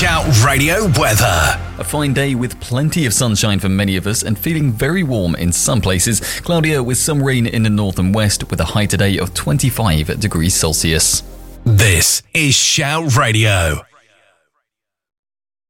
Shout Radio weather. A fine day with plenty of sunshine for many of us and feeling very warm in some places. Cloudier with some rain in the north and west with a high today of 25 degrees Celsius. This is Shout Radio.